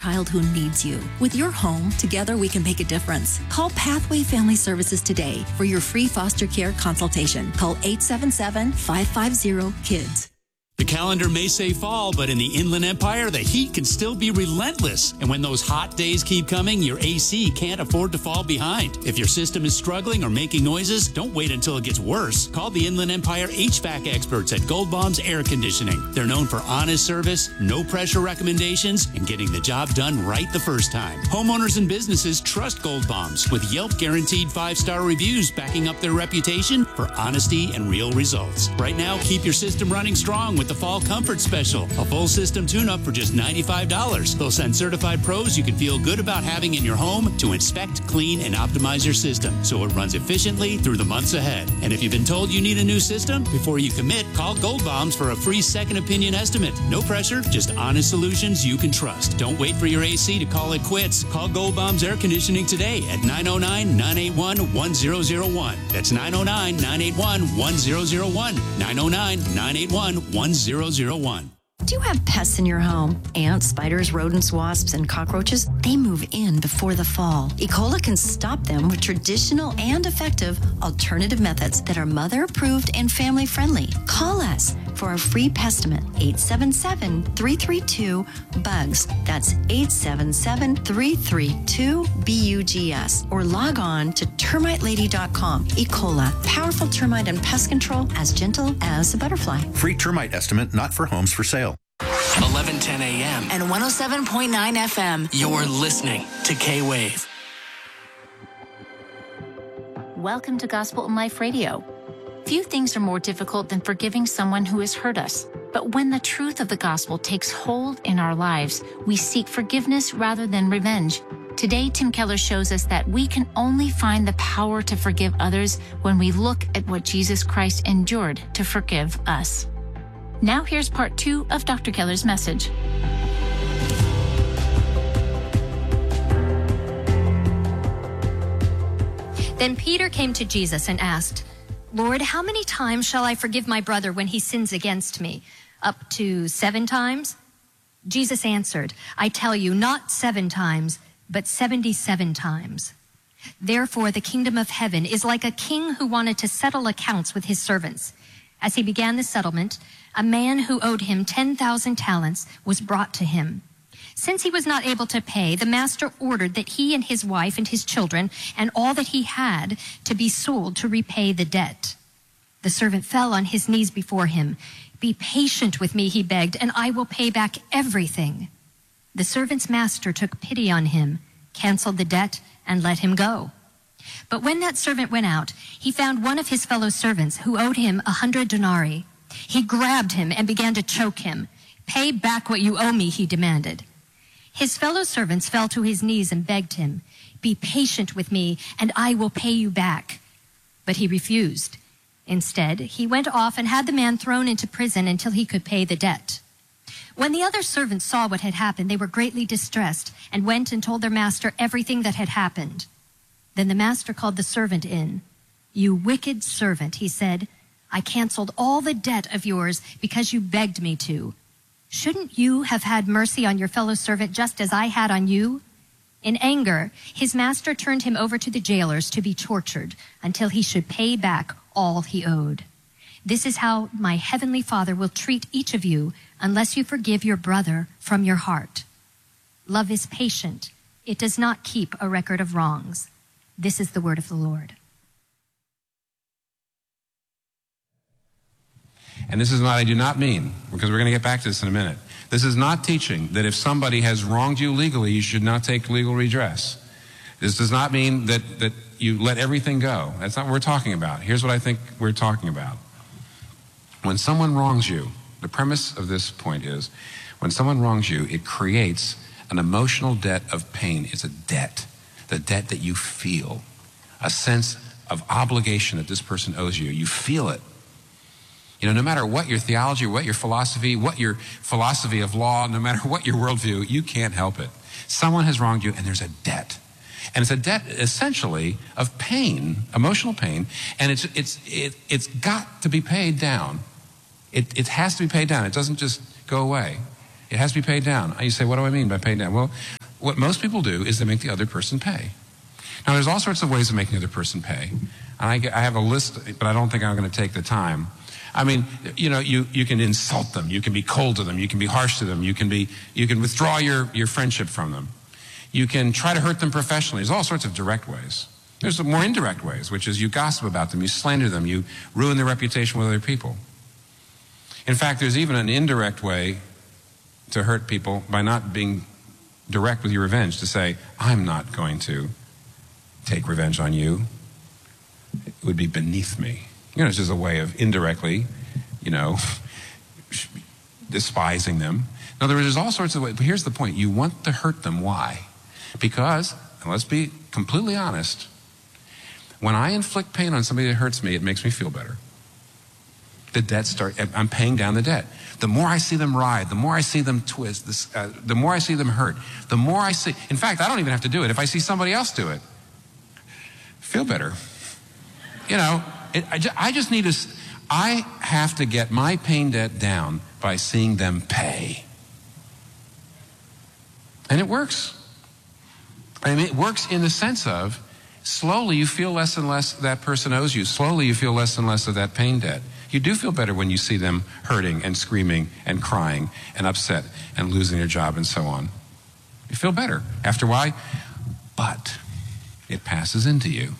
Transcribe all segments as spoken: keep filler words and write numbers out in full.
child who needs you. With your home, together we can make a difference. Call Pathway Family Services today for your free foster care consultation. Call eight seven seven, five five zero, KIDS. The calendar may say fall, but in the Inland Empire, the heat can still be relentless. And when those hot days keep coming, your A C can't afford to fall behind. If your system is struggling or making noises, don't wait until it gets worse. Call the Inland Empire H V A C experts at Gold Bombs Air Conditioning. They're known for honest service, no pressure recommendations, and getting the job done right the first time. Homeowners and businesses trust Gold Bombs with Yelp guaranteed five-star reviews backing up their reputation for honesty and real results. Right now, keep your system running strong with the Fall Comfort Special, a full system tune-up for just ninety-five dollars. They'll send certified pros you can feel good about having in your home to inspect, clean, and optimize your system so it runs efficiently through the months ahead. And if you've been told you need a new system, before you commit, call Gold Bombs for a free second opinion estimate. No pressure, just honest solutions you can trust. Don't wait for your A C to call it quits. Call Gold Bombs Air Conditioning today at nine oh nine, nine eight one, one zero zero one. That's nine oh nine, nine eight one, one zero zero one. nine oh nine, nine eight one, one zero zero one. Do you have pests in your home? Ants, spiders, rodents, wasps, and cockroaches? They move in before the fall. E. coli can stop them with traditional and effective alternative methods that are mother-approved and family-friendly. Call us for a free pestimate, eight seven seven, three three two, BUGS. That's eight seven seven, three three two, B U G S. Or log on to termite lady dot com. E. coli, powerful termite and pest control as gentle as a butterfly. Free termite estimate, not for homes for sale. eleven ten a.m. and one oh seven point nine F M. You're listening to K-Wave. Welcome to Gospel in Life Radio. Few things are more difficult than forgiving someone who has hurt us. But when the truth of the gospel takes hold in our lives, we seek forgiveness rather than revenge. Today, Tim Keller shows us that we can only find the power to forgive others when we look at what Jesus Christ endured to forgive us. Now here's part two of Doctor Keller's message. Then Peter came to Jesus and asked, Lord, how many times shall I forgive my brother when he sins against me? Up to seven times? Jesus answered, I tell you, not seven times, but seventy-seven times. Therefore, the kingdom of heaven is like a king who wanted to settle accounts with his servants. As he began the settlement, a man who owed him ten thousand talents was brought to him. Since he was not able to pay, the master ordered that he and his wife and his children and all that he had to be sold to repay the debt. The servant fell on his knees before him. Be patient with me, he begged, and I will pay back everything. The servant's master took pity on him, canceled the debt, and let him go. But when that servant went out, he found one of his fellow servants who owed him a hundred denarii. He grabbed him and began to choke him. Pay back what you owe me, he demanded. His fellow servants fell to his knees and begged him, be patient with me, and I will pay you back. But he refused. Instead, he went off and had the man thrown into prison until he could pay the debt. When the other servants saw what had happened, they were greatly distressed and went and told their master everything that had happened. Then the master called the servant in. You wicked servant, he said, I canceled all the debt of yours because you begged me to. Shouldn't you have had mercy on your fellow servant just as I had on you? In anger, his master turned him over to the jailers to be tortured until he should pay back all he owed. This is how my heavenly Father will treat each of you unless you forgive your brother from your heart. Love is patient. It does not keep a record of wrongs. This is the word of the Lord. And this is what I do not mean, because we're going to get back to this in a minute. This is not teaching that if somebody has wronged you legally, you should not take legal redress. This does not mean that, that you let everything go. That's not what we're talking about. Here's what I think we're talking about. When someone wrongs you, the premise of this point is, when someone wrongs you, it creates an emotional debt of pain. It's a debt, the debt that you feel, a sense of obligation that this person owes you. You feel it. You know, no matter what your theology, what your philosophy, what your philosophy of law, no matter what your worldview, you can't help it. Someone has wronged you and there's a debt. And it's a debt essentially of pain, emotional pain, and it's it's it, it's got to be paid down. It it has to be paid down. It doesn't just go away. It has to be paid down. You say, what do I mean by paid down? Well, what most people do is they make the other person pay. Now, there's all sorts of ways of making the other person pay. And I, I have a list, but I don't think I'm going to take the time. I mean, you know, you, you can insult them. You can be cold to them. You can be harsh to them. You can be, you can withdraw your, your friendship from them. You can try to hurt them professionally. There's all sorts of direct ways. There's more indirect ways, which is you gossip about them, you slander them, you ruin their reputation with other people. In fact, there's even an indirect way to hurt people by not being direct with your revenge, to say, I'm not going to take revenge on you. It would be beneath me. You know, it's just a way of indirectly, you know, despising them. In other words, there's all sorts of ways. But here's the point. You want to hurt them. Why? Because, and let's be completely honest, when I inflict pain on somebody that hurts me, it makes me feel better. The debt start, I'm paying down the debt. The more I see them writhe, the more I see them twist, this, uh, the more I see them hurt, the more I see, in fact, I don't even have to do it. If I see somebody else do it, feel better. You know, it, I, just, I just need to, I have to get my pain debt down by seeing them pay. And it works. I mean, it works in the sense of, slowly you feel less and less that person owes you. Slowly you feel less and less of that pain debt. You do feel better when you see them hurting and screaming and crying and upset and losing their job and so on. You feel better. After a while, but it passes into you.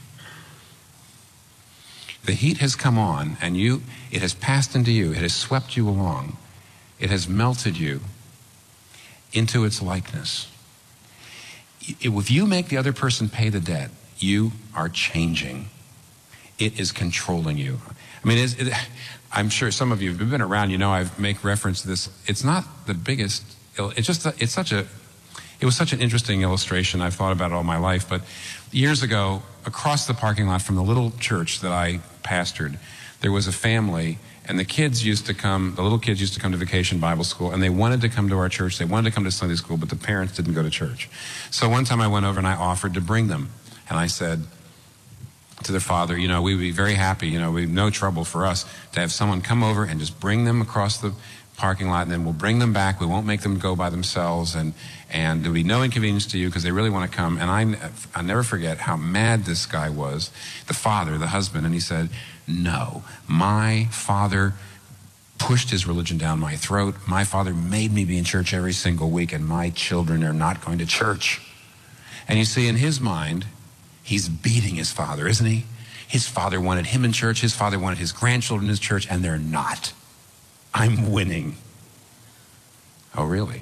The heat has come on and you, it has passed into you. It has swept you along. It has melted you into its likeness. If you make the other person pay the debt, you are changing. It is controlling you. I mean, it's, it, I'm sure some of you have been around, you know, I make reference to this. It's not the biggest, it's just, it's such a, it was such an interesting illustration. I've thought about it all my life, but years ago, across the parking lot from the little church that I pastored, there was a family, and the kids used to come, the little kids used to come to Vacation Bible School, and they wanted to come to our church. They wanted to come to Sunday school, but the parents didn't go to church. So one time I went over and I offered to bring them. And I said to their father, you know, we'd be very happy, you know, we'd no trouble for us to have someone come over and just bring them across the parking lot, and then we'll bring them back. We won't make them go by themselves, and, and there'll be no inconvenience to you because they really want to come. And I, I'll never forget how mad this guy was, the father, the husband, and he said, no, my father pushed his religion down my throat. My father made me be in church every single week, and my children are not going to church. And you see, in his mind, he's beating his father, isn't he? His father wanted him in church. His father wanted his grandchildren in his church, and they're not. I'm winning. Oh, really?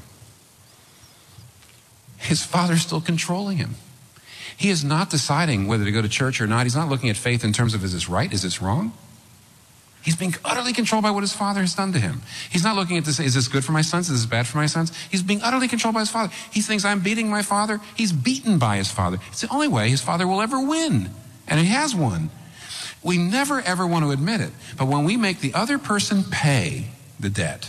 His father's still controlling him. He is not deciding whether to go to church or not. He's not looking at faith in terms of, is this right? Is this wrong? He's being utterly controlled by what his father has done to him. He's not looking at this, is this good for my sons? Is this bad for my sons? He's being utterly controlled by his father. He thinks, I'm beating my father. He's beaten by his father. It's the only way his father will ever win. And he has won. We never ever want to admit it. But when we make the other person pay the debt,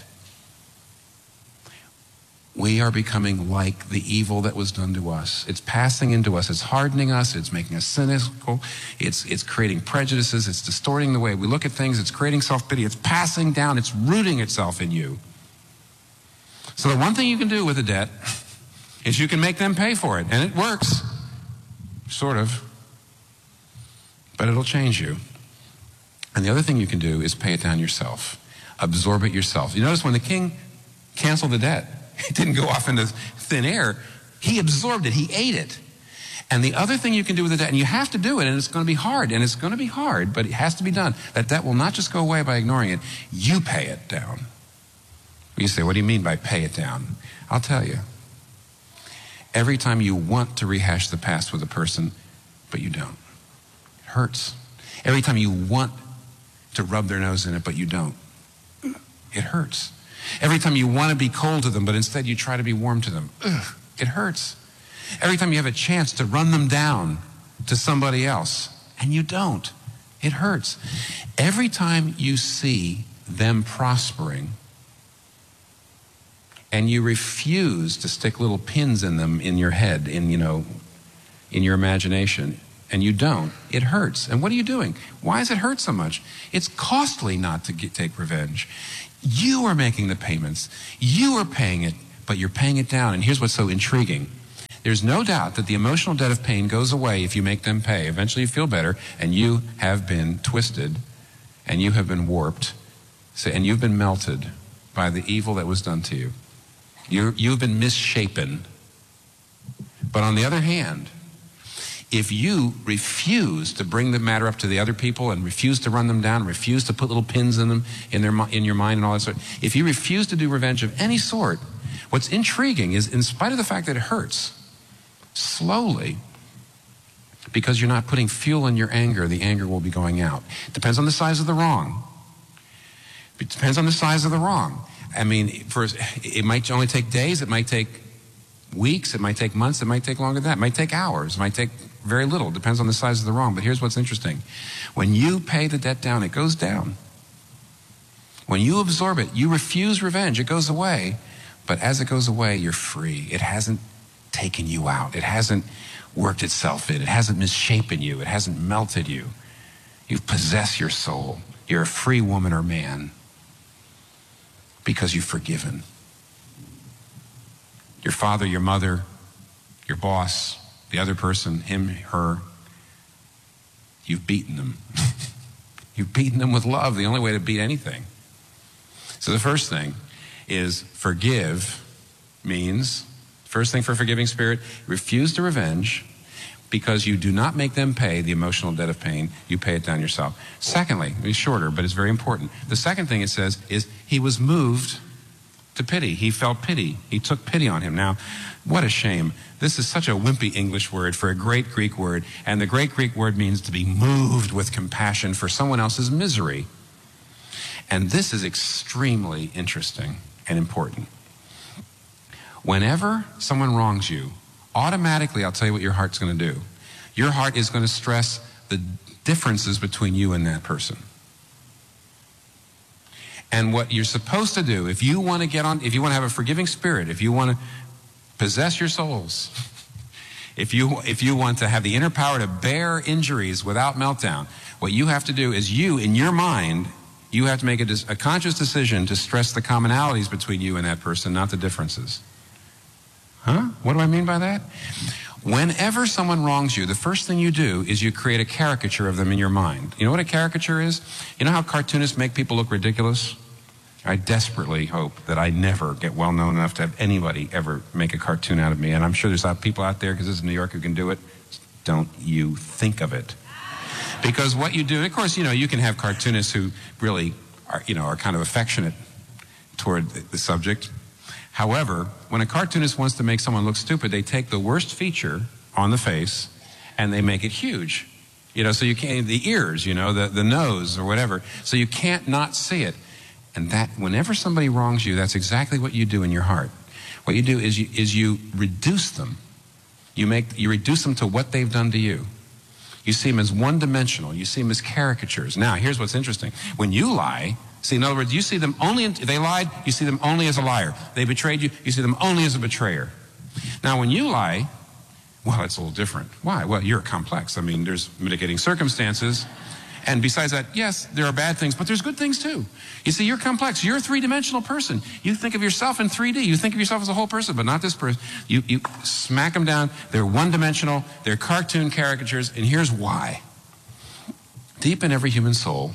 we are becoming like the evil that was done to us. It's passing into us. It's hardening us. It's making us cynical. It's, it's creating prejudices. It's distorting the way we look at things. It's creating self-pity. It's passing down. It's rooting itself in you. So the one thing you can do with a debt is you can make them pay for it. And it works. Sort of. But it'll change you. And the other thing you can do is pay it down yourself. Absorb it yourself. You notice when the king canceled the debt, it didn't go off into thin air. He absorbed it. He ate it. And the other thing you can do with the debt, and you have to do it, and it's going to be hard, and it's going to be hard, but it has to be done. That debt will not just go away by ignoring it. You pay it down. You say, what do you mean by pay it down? I'll tell you. Every time you want to rehash the past with a person, but you don't. It hurts. Every time you want to rub their nose in it, but you don't. It hurts. Every time you want to be cold to them, but instead you try to be warm to them. Ugh, it hurts. Every time you have a chance to run them down to somebody else, and you don't. It hurts. Every time you see them prospering, and you refuse to stick little pins in them in your head, in, you know, in your imagination, and you don't, it hurts. And what are you doing? Why does it hurt so much? It's costly not to get, take revenge. You are making the payments. You are paying it, but you're paying it down. And here's what's so intriguing. There's no doubt that the emotional debt of pain goes away if you make them pay. Eventually you feel better, and you have been twisted, and you have been warped, and you've been melted by the evil that was done to you. You you've been misshapen. But on the other hand, if you refuse to bring the matter up to the other people and refuse to run them down, refuse to put little pins in them, in their in your mind and all that sort, if you refuse to do revenge of any sort, what's intriguing is, in spite of the fact that it hurts, slowly, because you're not putting fuel in your anger, the anger will be going out. It depends on the size of the wrong. It depends on the size of the wrong. I mean, for, it might only take days, it might take weeks, it might take months, it might take longer than that. It might take hours, it might take very little. It depends on the size of the wrong. But here's what's interesting. When you pay the debt down, it goes down. When you absorb it, you refuse revenge, it goes away. But as it goes away, you're free. It hasn't taken you out. It hasn't worked itself in. It hasn't misshapen you. It hasn't melted you. You've possessed your soul. You're a free woman or man because you've forgiven. Your father, your mother, your boss, the other person, him, her, you've beaten them. You've beaten them with love, the only way to beat anything. So the first thing is forgive means, first thing for forgiving spirit, refuse to revenge because you do not make them pay the emotional debt of pain. You pay it down yourself. Secondly, it's shorter, but it's very important. The second thing it says is he was moved to pity. He felt pity. He took pity on him. Now, what a shame. This is such a wimpy English word for a great Greek word, and the great Greek word means to be moved with compassion for someone else's misery. And this is extremely interesting and important. Whenever someone wrongs you, automatically, I'll tell you what your heart's going to do. Your heart is going to stress the differences between you and that person. And what you're supposed to do, if you want to get on, if you want to have a forgiving spirit, if you want to possess your souls, if you, if you want to have the inner power to bear injuries without meltdown, what you have to do is you, in your mind, you have to make a, a conscious decision to stress the commonalities between you and that person, not the differences. Huh? What do I mean by that? Whenever someone wrongs you, the first thing you do is you create a caricature of them in your mind. You know what a caricature is? You know how cartoonists make people look ridiculous? I desperately hope that I never get well known enough to have anybody ever make a cartoon out of me. And I'm sure there's people out there, because this is New York, who can do it. Don't you think of it. Because what you do, of course, you know, you can have cartoonists who really are, you know, are kind of affectionate toward the subject. However, when a cartoonist wants to make someone look stupid, they take the worst feature on the face and they make it huge. You know, so you can't, the ears, you know, the, the nose or whatever. So you can't not see it. And that, whenever somebody wrongs you, that's exactly what you do in your heart. What you do is you, is you reduce them. You make, you reduce them to what they've done to you. You see them as one-dimensional. You see them as caricatures. Now, here's what's interesting. When you lie, see, in other words, you see them only, in, they lied, you see them only as a liar. They betrayed you, you see them only as a betrayer. Now, when you lie, well, it's a little different. Why? Well, you're complex. I mean, there's mitigating circumstances. And besides that, yes, there are bad things, but there's good things too. You see, you're complex. You're a three-dimensional person. You think of yourself in three D. You think of yourself as a whole person, but not this person. You, you smack them down. They're one-dimensional. They're cartoon caricatures. And here's why. Deep in every human soul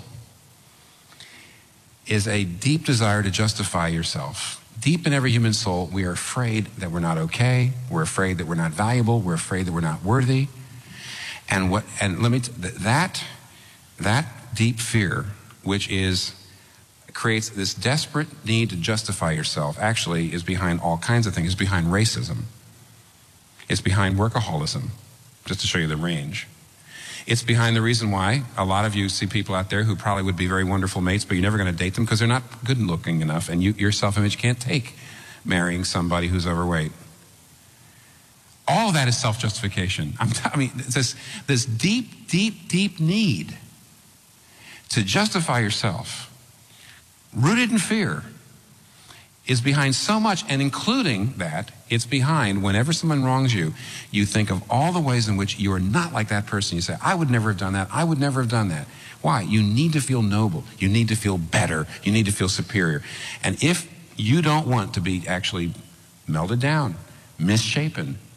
is a deep desire to justify yourself. Deep in every human soul, we are afraid that we're not okay. We're afraid that we're not valuable. We're afraid that we're not worthy. And what? And let me t- that that deep fear, which is creates this desperate need to justify yourself, actually is behind all kinds of things. It's behind racism. It's behind workaholism. Just to show you the range. It's behind the reason why a lot of you see people out there who probably would be very wonderful mates, but you're never going to date them because they're not good looking enough, and you, your self-image can't take marrying somebody who's overweight. All of that is self-justification. I'm t- I mean, this, this deep, deep, deep need to justify yourself, rooted in fear, is behind so much, and including that, it's behind whenever someone wrongs you, you think of all the ways in which you are not like that person. You say, I would never have done that. I would never have done that. Why? You need to feel noble. You need to feel better. You need to feel superior. And if you don't want to be actually melted down, misshapen,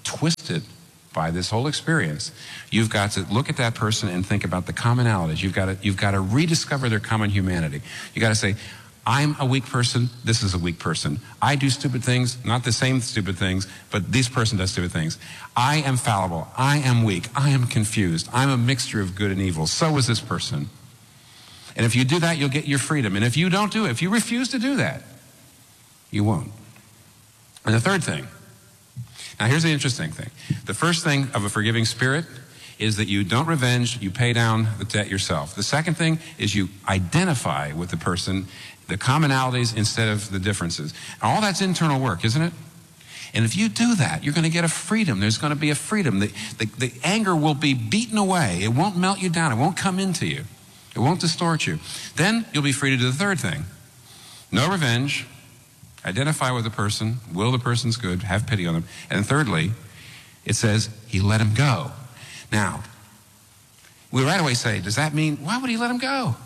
twisted by this whole experience, you've got to look at that person and think about the commonalities. You've got to, you've got to rediscover their common humanity. You've got to say, I'm a weak person, this is a weak person. I do stupid things, not the same stupid things, but this person does stupid things. I am fallible, I am weak, I am confused, I'm a mixture of good and evil. So is this person. And if you do that, you'll get your freedom. And if you don't do it, if you refuse to do that, you won't. And the third thing, now here's the interesting thing. The first thing of a forgiving spirit is that you don't revenge, you pay down the debt yourself. The second thing is you identify with the person, the commonalities instead of the differences. All that's internal work, isn't it? And if you do that, you're going to get a freedom. There's going to be a freedom. The, the, the anger will be beaten away. It won't melt you down. It won't come into you. It won't distort you. Then you'll be free to do the third thing. No revenge. Identify with the person. Will the person's good. Have pity on them. And thirdly, it says he let him go. Now, we right away say, does that mean, why would he let him go?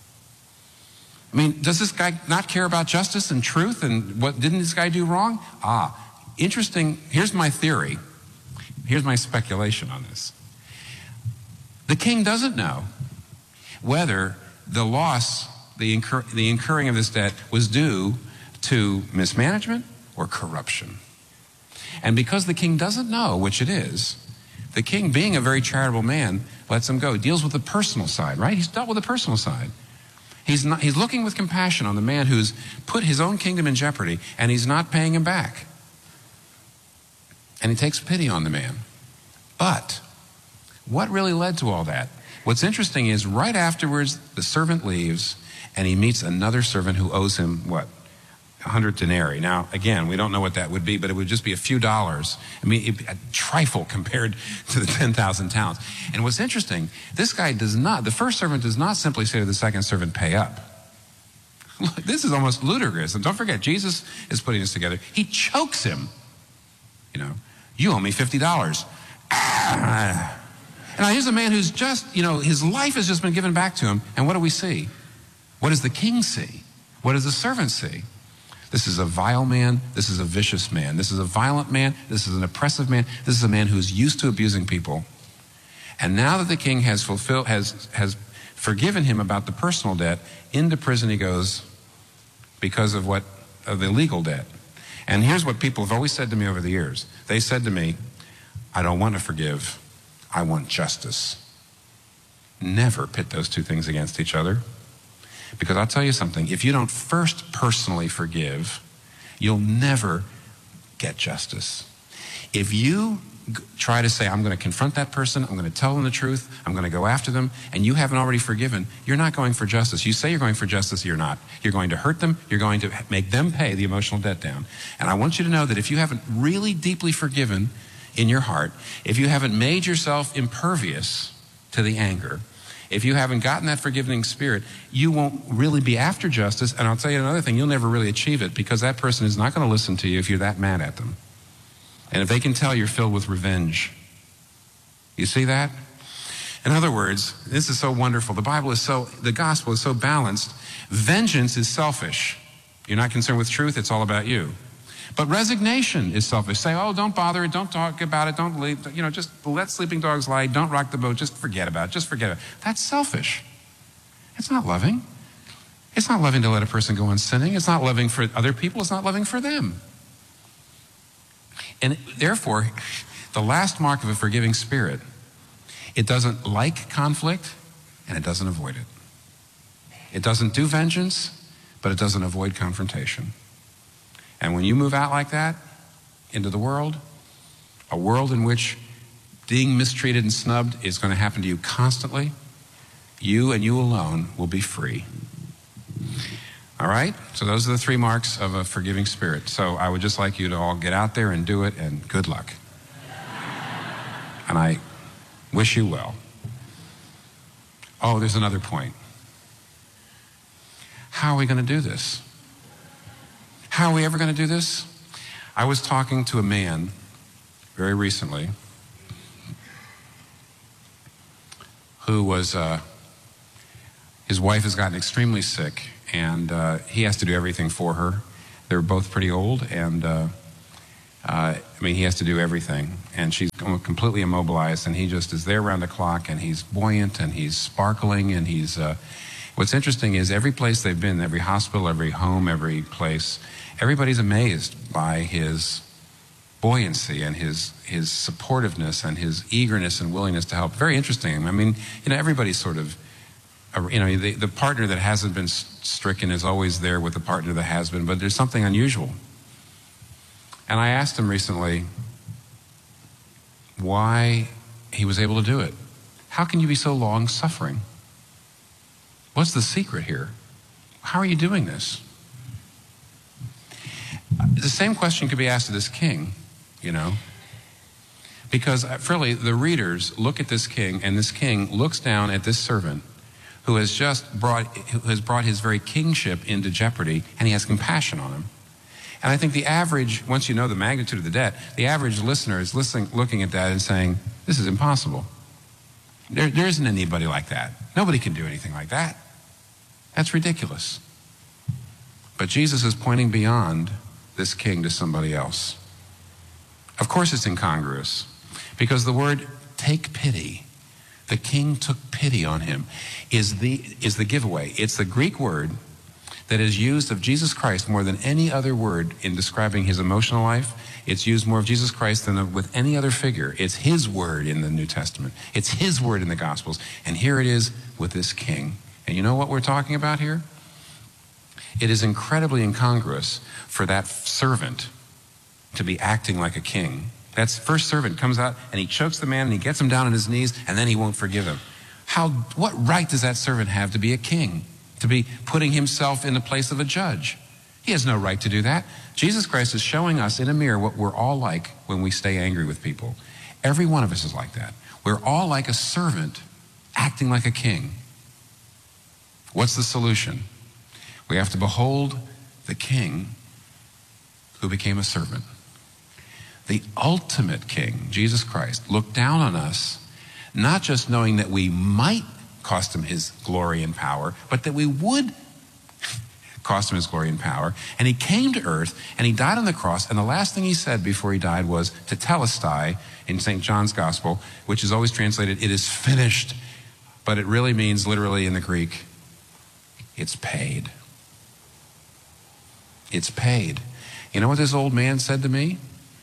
I mean, does this guy not care about justice and truth? And what didn't this guy do wrong? Ah, interesting. Here's my theory. Here's my speculation on this. The king doesn't know whether the loss, the, incur, the incurring of this debt was due to mismanagement or corruption. And because the king doesn't know which it is, the king, being a very charitable man, lets him go. He deals with the personal side, right? He's dealt with the personal side. He's, not, he's looking with compassion on the man who's put his own kingdom in jeopardy, and he's not paying him back. And he takes pity on the man. But what really led to all that? What's interesting is right afterwards, the servant leaves, and he meets another servant who owes him, what? A hundred denarii. Now, again, we don't know what that would be, but it would just be a few dollars. I mean, a trifle compared to the ten thousand talents. And what's interesting, this guy does not, the first servant does not simply say to the second servant, pay up. Look, this is almost ludicrous. And don't forget, Jesus is putting this together. He chokes him. You know, you owe me fifty dollars. Ah. And now here's a man who's just, you know, his life has just been given back to him. And what do we see? What does the king see? What does the servant see? This is a vile man. This is a vicious man. This is a violent man. This is an oppressive man. This is a man who's used to abusing people. And now that the king has fulfilled, has, has forgiven him about the personal debt, into prison he goes because of what, of the legal debt. And here's what people have always said to me over the years. They said to me, I don't want to forgive. I want justice. Never pit those two things against each other. Because I'll tell you something, if you don't first personally forgive, you'll never get justice. If you g- try to say, I'm going to confront that person, I'm going to tell them the truth, I'm going to go after them, and you haven't already forgiven, you're not going for justice. You say you're going for justice, you're not. You're going to hurt them, you're going to make them pay the emotional debt down. And I want you to know that if you haven't really deeply forgiven in your heart, if you haven't made yourself impervious to the anger, if you haven't gotten that forgiving spirit, you won't really be after justice. And I'll tell you another thing, you'll never really achieve it because that person is not going to listen to you if you're that mad at them. And if they can tell you're filled with revenge. You see that? In other words, this is so wonderful. The Bible is so, the gospel is so balanced. Vengeance is selfish. You're not concerned with truth, it's all about you. But resignation is selfish. Say, oh, don't bother it, don't talk about it, don't leave, you know, just let sleeping dogs lie, don't rock the boat, just forget about it, just forget it. That's selfish. It's not loving. It's not loving to let a person go on sinning. It's not loving for other people. It's not loving for them. And therefore, the last mark of a forgiving spirit, it doesn't like conflict and it doesn't avoid it. It doesn't do vengeance, but it doesn't avoid confrontation. And when you move out like that into the world, a world in which being mistreated and snubbed is going to happen to you constantly, you and you alone will be free. All right? So those are the three marks of a forgiving spirit. So I would just like you to all get out there and do it, and good luck. And I wish you well. Oh, there's another point. How are we going to do this? How are we ever going to do this? I was talking to a man very recently who was, uh, his wife has gotten extremely sick, and uh, he has to do everything for her. They're both pretty old, and uh, Uh, I mean, he has to do everything, and she's completely immobilized, and he just is there around the clock, and he's buoyant, and he's sparkling, and he's... Uh, what's interesting is every place they've been, every hospital, every home, every place, everybody's amazed by his buoyancy and his his supportiveness and his eagerness and willingness to help. Very interesting. I mean, you know, everybody's sort of, you know, the, the partner that hasn't been stricken is always there with the partner that has been, but there's something unusual. And I asked him recently why he was able to do it. How can you be so long suffering? What's the secret here? How are you doing this? The same question could be asked of this king, you know, because really the readers look at this king, and this king looks down at this servant who has just brought, who has brought his very kingship into jeopardy, and he has compassion on him. And I think the average, once you know the magnitude of the debt, the average listener is listening, looking at that and saying, this is impossible. There, there isn't anybody like that. Nobody can do anything like that. That's ridiculous. But Jesus is pointing beyond this king to somebody else. Of course it's incongruous, because the word take pity, the king took pity on him, is the, is the giveaway. It's the Greek word that is used of Jesus Christ more than any other word in describing his emotional life. It's used more of Jesus Christ than with any other figure. It's his word in the New Testament. It's his word in the Gospels. And here it is with this king. And you know what we're talking about here? It is incredibly incongruous for that servant to be acting like a king. That first servant comes out and he chokes the man and he gets him down on his knees, and then he won't forgive him. How, what right does that servant have to be a king? To be putting himself in the place of a judge? He has no right to do that. Jesus Christ is showing us in a mirror what we're all like when we stay angry with people. Every one of us is like that. We're all like a servant acting like a king. What's the solution? We have to behold the king who became a servant. The ultimate king, Jesus Christ, looked down on us, not just knowing that we might cost him his glory and power, but that we would cost him his glory and power. And he came to earth and he died on the cross. And the last thing he said before he died was tetelestai in Saint John's Gospel, which is always translated, it is finished. But it really means literally in the Greek, it's paid. It's paid. You know what this old man said to me?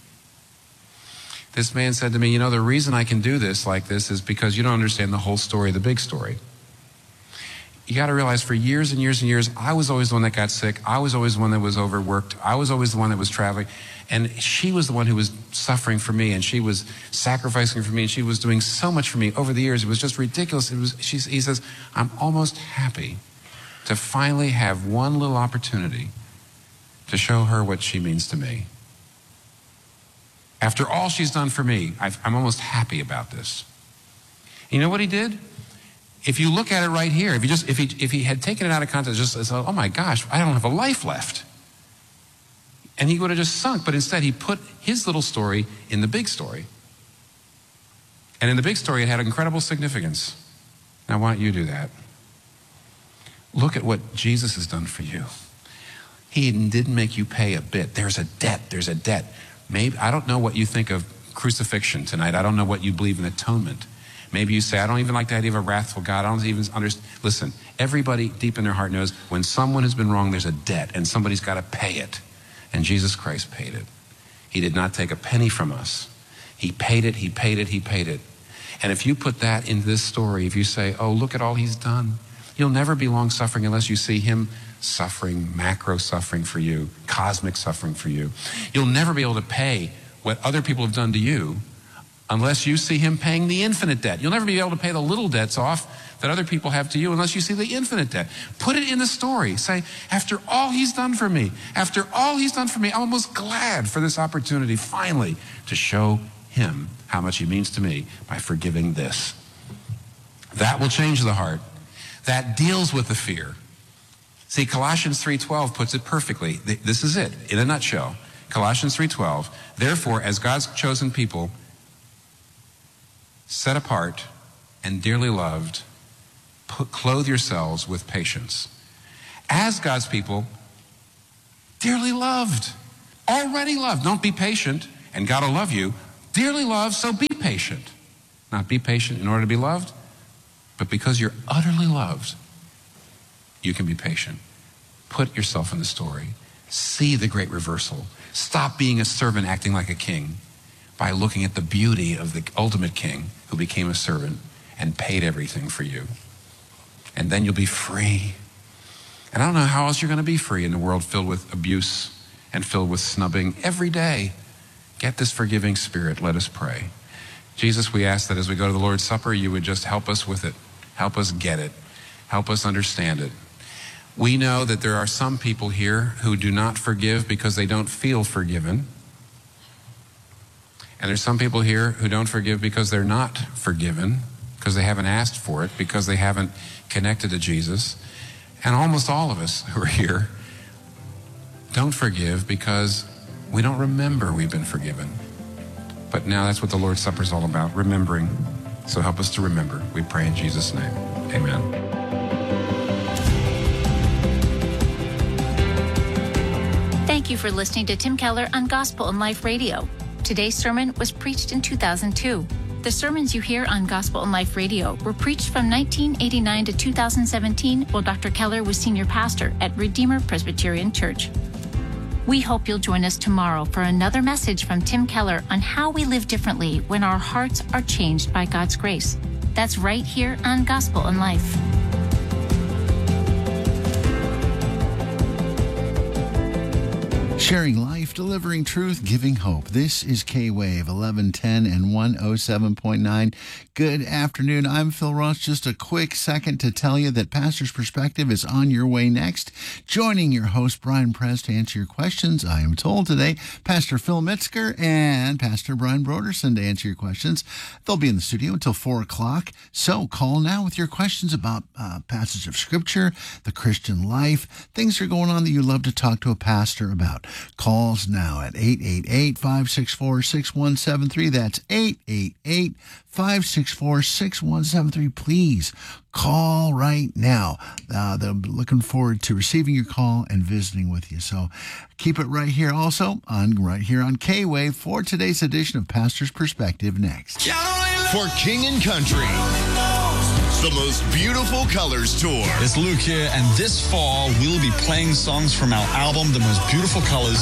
This man said to me, you know, the reason I can do this like this is because you don't understand the whole story, the big story. You got to realize for years and years and years, I was always the one that got sick. I was always the one that was overworked. I was always the one that was traveling. And she was the one who was suffering for me, and she was sacrificing for me, and she was doing so much for me over the years. It was just ridiculous. It was, she, he says, I'm almost happy to finally have one little opportunity to show her what she means to me. After all she's done for me, I've, I'm almost happy about this. You know what he did? If you look at it right here, if he just if he if he had taken it out of context, just as, oh my gosh, I don't have a life left, and he would have just sunk. But instead, he put his little story in the big story, and in the big story, it had incredible significance. Now, why don't you do that? Look at what Jesus has done for you. He didn't make you pay a bit. There's a debt. There's a debt. Maybe, I don't know what you think of crucifixion tonight. I don't know what you believe in atonement. Maybe you say, I don't even like the idea of a wrathful God. I don't even understand. Listen, everybody deep in their heart knows when someone has been wrong, there's a debt and somebody's got to pay it. And Jesus Christ paid it. He did not take a penny from us. He paid it, he paid it, he paid it. And if you put that in this story, if you say, oh, look at all he's done, you'll never be long suffering unless you see him suffering, macro suffering for you, cosmic suffering for you. You'll never be able to pay what other people have done to you unless you see him paying the infinite debt. You'll never be able to pay the little debts off that other people have to you unless you see the infinite debt. Put it in the story. Say, after all he's done for me, after all he's done for me, I'm almost glad for this opportunity finally to show him how much he means to me by forgiving this. That will change the heart. That deals with the fear. See, Colossians three twelve puts it perfectly. This is it, in a nutshell. Colossians three twelve, therefore, as God's chosen people, set apart and dearly loved, put, clothe yourselves with patience. As God's people, dearly loved, already loved. Don't be patient. And God will love you, dearly loved, so be patient. Not be patient in order to be loved, but because you're utterly loved, you can be patient. Put yourself in the story. See the great reversal. Stop being a servant acting like a king by looking at the beauty of the ultimate king who became a servant and paid everything for you. And then you'll be free. And I don't know how else you're going to be free in a world filled with abuse and filled with snubbing every day. Get this forgiving spirit. Let us pray. Jesus, we ask that as we go to the Lord's Supper, you would just help us with it. Help us get it. Help us understand it. We know that there are some people here who do not forgive because they don't feel forgiven. And there's some people here who don't forgive because they're not forgiven, because they haven't asked for it, because they haven't connected to Jesus. And almost all of us who are here don't forgive because we don't remember we've been forgiven. But now that's what the Lord's Supper is all about, remembering. So help us to remember. We pray in Jesus' name. Amen. Thank you for listening to Tim Keller on Gospel and Life Radio. Today's sermon was preached in two thousand two. The sermons you hear on Gospel and Life Radio were preached from nineteen eighty-nine to two thousand seventeen while Doctor Keller was senior pastor at Redeemer Presbyterian Church. We hope you'll join us tomorrow for another message from Tim Keller on how we live differently when our hearts are changed by God's grace. That's right here on Gospel and Life. Sharing life, delivering truth, giving hope. This is K-Wave eleven ten and one oh seven point nine. Good afternoon. I'm Phil Ross. Just a quick second to tell you that Pastor's Perspective is on your way next. Joining your host, Brian Prez, to answer your questions. I am told today, Pastor Phil Metzger and Pastor Brian Broderson to answer your questions. They'll be in the studio until four o'clock. So call now with your questions about uh, passage of Scripture, the Christian life, things that are going on that you'd love to talk to a pastor about. Calls now at eight eight eight, five six four, six one seven three. That's eight eight eight, five six four, six one seven three. Please call right now. Uh, they'll be looking forward to receiving your call and visiting with you. So keep it right here also on right here on K-Wave for today's edition of Pastor's Perspective next. For King and Country, the most beautiful colors tour. It's Luke here, and this fall we'll be playing songs from our album, The Most Beautiful Colors,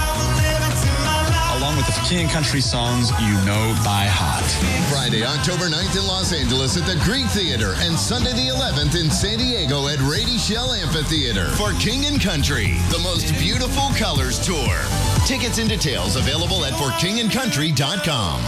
along with the King and Country songs you know by heart. Friday, October ninth in Los Angeles at the Greek Theater, and Sunday the eleventh in San Diego at Rady Shell Amphitheater. For King and Country, the most beautiful colors tour. Tickets and details available at for king and country dot com.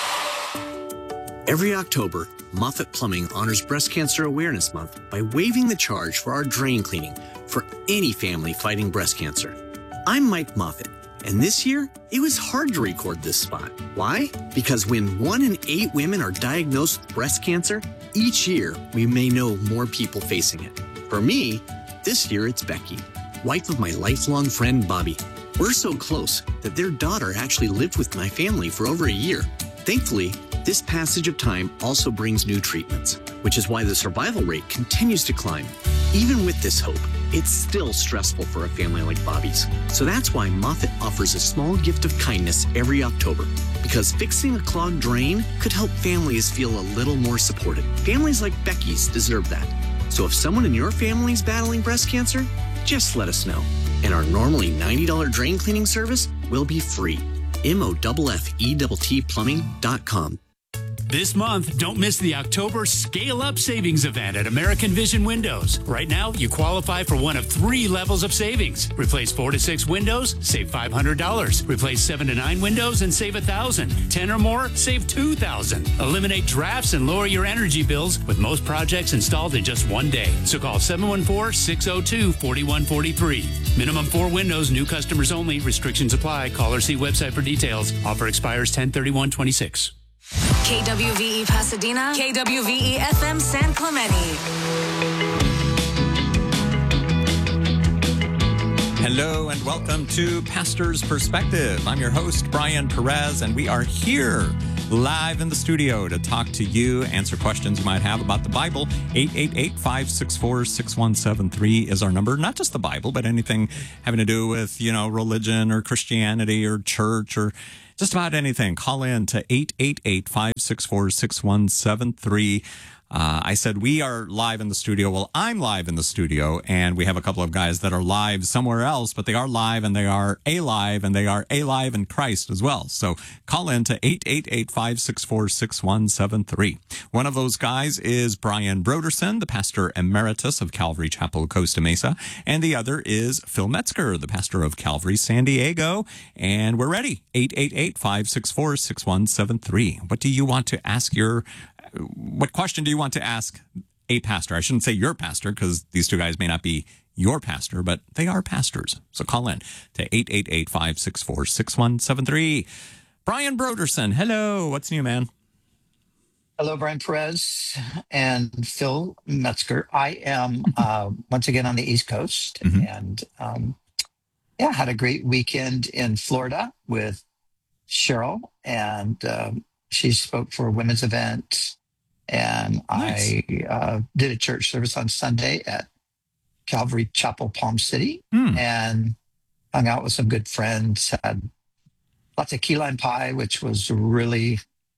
Every October, Moffitt Plumbing honors Breast Cancer Awareness Month by waiving the charge for our drain cleaning for any family fighting breast cancer. I'm Mike Moffitt, and this year, it was hard to record this spot. Why? Because when one in eight women are diagnosed with breast cancer, each year we may know more people facing it. For me, this year it's Becky, wife of my lifelong friend Bobby. We're so close that their daughter actually lived with my family for over a year. Thankfully, this passage of time also brings new treatments, which is why the survival rate continues to climb. Even with this hope, it's still stressful for a family like Bobby's. So that's why Moffitt offers a small gift of kindness every October, because fixing a clogged drain could help families feel a little more supported. Families like Becky's deserve that. So if someone in your family is battling breast cancer, just let us know. And our normally ninety dollars drain cleaning service will be free. M O F F E T T plumbing dot com. This month, don't miss the October Scale Up Savings event at American Vision Windows. Right now, you qualify for one of three levels of savings. Replace four to six windows, save five hundred dollars. Replace seven to nine windows and save one thousand dollars. ten or more, save two thousand dollars. Eliminate drafts and lower your energy bills with most projects installed in just one day. So call seven one four, six oh two, four one four three. Minimum four windows, new customers only. Restrictions apply. Call or see website for details. Offer expires ten thirty-one twenty-six. K W V E Pasadena, K W V E F M San Clemente. Hello and welcome to Pastor's Perspective. I'm your host, Brian Perez, and we are here live in the studio to talk to you, answer questions you might have about the Bible. eight eight eight, five six four, six one seven three is our number. Not just the Bible, but anything having to do with, you know, religion or Christianity or church or just about anything. Call in to eight eight eight, five six four, six one seven three. Uh, I said we are live in the studio. Well, I'm live in the studio, and we have a couple of guys that are live somewhere else, but they are live, and they are alive, and they are alive in Christ as well. So call in to eight eight eight, five six four, six one seven three. One of those guys is Brian Broderson, the pastor emeritus of Calvary Chapel, Costa Mesa, and the other is Phil Metzger, the pastor of Calvary San Diego. And we're ready. eight eight eight, five six four, six one seven three. What do you want to ask your What question do you want to ask a pastor? I shouldn't say your pastor, because these two guys may not be your pastor, but they are pastors. So call in to eight eight eight, five six four, six one seven three. Brian Broderson, hello. What's new, man? Hello, Brian Perez and Phil Metzger. I am uh, once again on the East Coast, mm-hmm. and um, yeah, had a great weekend in Florida with Cheryl, and um, she spoke for a women's event. And nice. I uh, did a church service on Sunday at Calvary Chapel, Palm City, mm. and hung out with some good friends. Had lots of key lime pie, which was really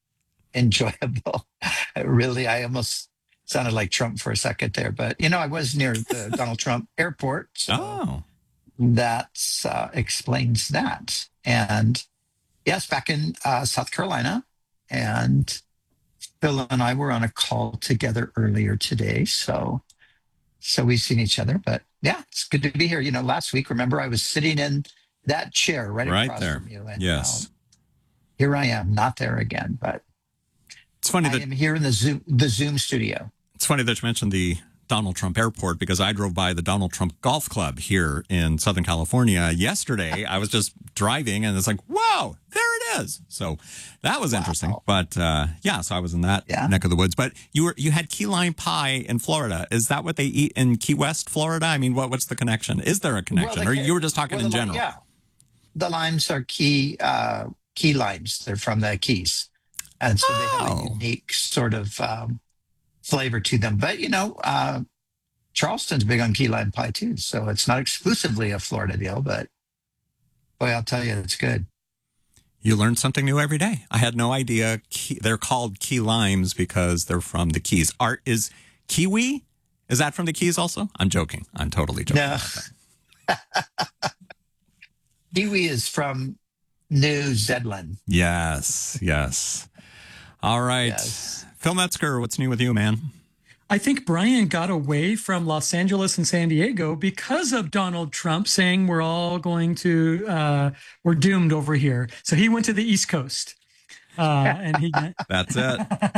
enjoyable. really, I almost sounded like Trump for a second there. But, you know, I was near the Donald Trump airport. So oh. that uh, explains that. And, yes, back in uh, South Carolina. And Phil and I were on a call together earlier today, so so we've seen each other. But yeah, it's good to be here. You know, last week, remember, I was sitting in that chair right, right across there. from you. And, yes, um, here I am, not there again. But it's funny that I am here in the Zoom the Zoom studio. It's funny that you mentioned the Donald Trump airport, because I drove by the Donald Trump Golf Club here in Southern California yesterday. I was just driving, and it's like, whoa, there it is. So that was wow. interesting. But uh, yeah, so I was in that yeah. neck of the woods. But you were you had key lime pie in Florida. Is that what they eat in Key West, Florida? I mean, what what's the connection? Is there a connection, well, the, or you were just talking well, in general? Yeah, the limes are key uh, key limes. They're from the Keys, and so oh. they have a unique sort of um, flavor to them. But, you know, uh, Charleston's big on key lime pie, too. So it's not exclusively a Florida deal, but boy, I'll tell you, it's good. You learn something new every day. I had no idea key, they're called key limes because they're from the Keys. Art is kiwi? Is that from the Keys also? I'm joking. I'm totally joking. No. Kiwi is from New Zealand. Yes, yes. All right. Yes. Phil Metzger, what's new with you, man? I think Brian got away from Los Angeles and San Diego because of Donald Trump saying we're all going to, uh, we're doomed over here. So he went to the East Coast. Uh, and he. That's it.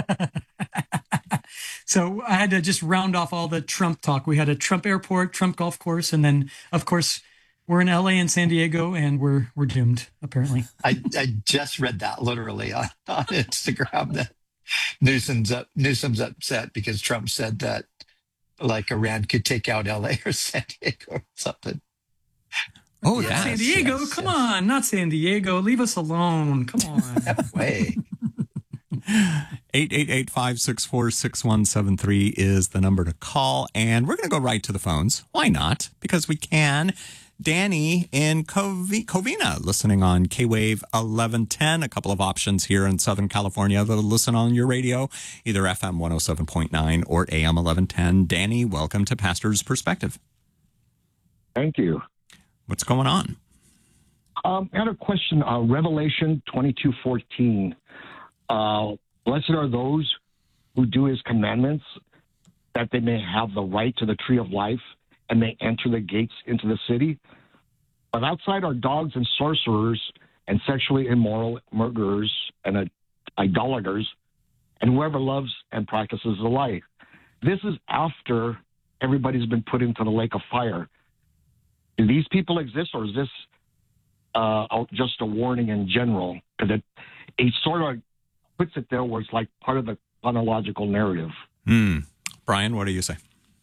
So I had to just round off all the Trump talk. We had a Trump airport, Trump golf course, and then, of course, we're in L A and San Diego, and we're we're doomed, apparently. I, I just read that literally on, on Instagram that Newsom's up, Newsom's upset because Trump said that like Iran could take out L A or San Diego or something. Oh, yes, yes, San Diego! Yes, come yes. on, not San Diego. Leave us alone. Come on. Way. eight eight eight, five six four, six one seven three is the number to call, and we're going to go right to the phones. Why not? Because we can. Danny in Cov- Covina, listening on K-Wave eleven ten. A couple of options here in Southern California that'll listen on your radio, either F M one oh seven point nine or A M eleven ten. Danny, welcome to Pastor's Perspective. Thank you. What's going on? Um, I had a question. Uh, Revelation twenty-two fourteen. Uh, Blessed are those who do his commandments, that they may have the right to the tree of life and may enter the gates into the city. But outside are dogs and sorcerers and sexually immoral murderers and uh, idolaters and whoever loves and practices the lie. This is after everybody's been put into the lake of fire. Do these people exist, or is this uh, just a warning in general? Because it, it sort of puts it there where it's like part of the chronological narrative. Hmm. Brian, what do you say?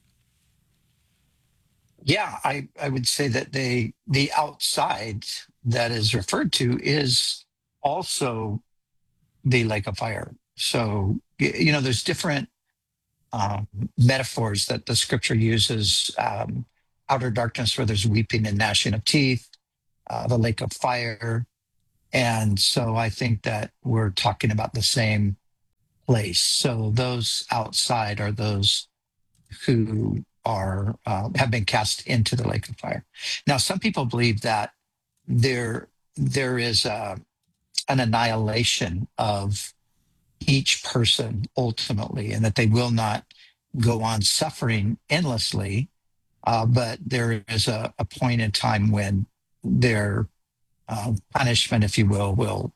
Yeah, I, I would say that they the outside that is referred to is also the lake of fire. So, you know, there's different um, metaphors that the scripture uses. Um, outer darkness where there's weeping and gnashing of teeth, uh, the lake of fire. And so I think that we're talking about the same place. So those outside are those who are uh, have been cast into the lake of fire. Now, some people believe that there there is a, an annihilation of each person ultimately, and that they will not go on suffering endlessly. Uh, but there is a, a point in time when their uh, punishment, if you will, will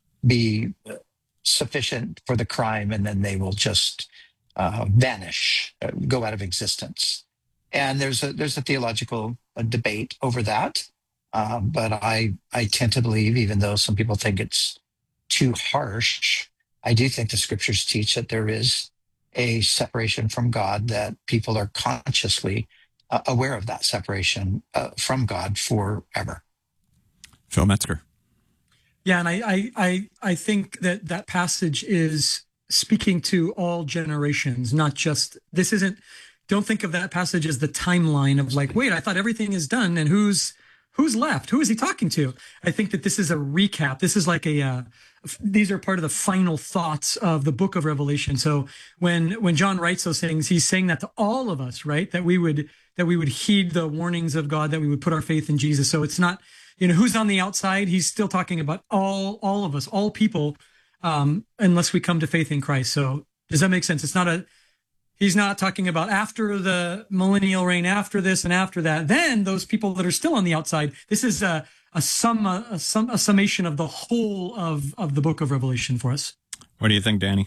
be sufficient for the crime, and then they will just uh, vanish, uh, go out of existence. And there's a there's a theological uh, debate over that, uh, but I I tend to believe, even though some people think it's too harsh, I do think the scriptures teach that there is a separation from God, that people are consciously uh, aware of that separation uh, from God forever. Phil Metzger. Yeah, and I, I, I, I think that that passage is speaking to all generations, not just, this isn't, don't think of that passage as the timeline of like, wait, I thought everything is done and who's, who's left? Who is he talking to? I think that this is a recap. This is like a, uh, these are part of the final thoughts of the book of Revelation. So when, when John writes those things, he's saying that to all of us, right? That we would, that we would heed the warnings of God, that we would put our faith in Jesus. So it's not, you know, who's on the outside. He's still talking about all, all of us, all people, um, unless we come to faith in Christ. So does that make sense? It's not a, he's not talking about after the millennial reign, after this and after that, then those people that are still on the outside. This is a, a sum, a, a, sum, a summation of the whole of, of the book of Revelation for us. What do you think, Danny?